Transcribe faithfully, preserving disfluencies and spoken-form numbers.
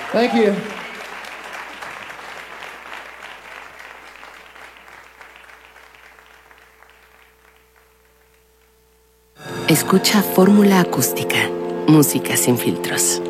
Thank you. Escucha Fórmula Acústica, música sin filtros.